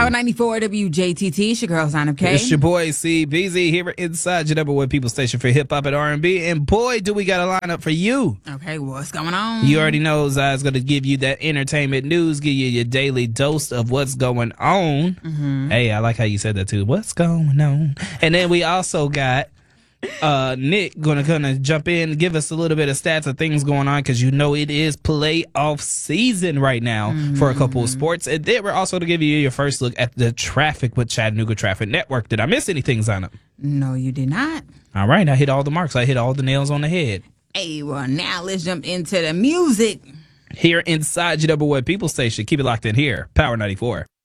Power 94 WJTT. It's your girl, Sign Up K. It's your boy, CBZ, here inside your number one people station for hip hop and R&B. And boy, do we got a lineup for you. Okay, what's going on? You already know Zai's going to give you that entertainment news, give you your daily dose of what's going on. Hey, I like how you said that too. What's going on? And then we also got Nick gonna jump in, give us a little bit of stats of things going on, because you know it is playoff season right now for a couple of sports. And then we're also to give you your first look at the traffic with Chattanooga Traffic Network. Did I miss anything, Zana? No, you did not. All right, I hit all the marks. I hit all the nails on the head. Hey, well, now let's jump into the music. Here inside your number one people station. Keep it locked in here. Power 94.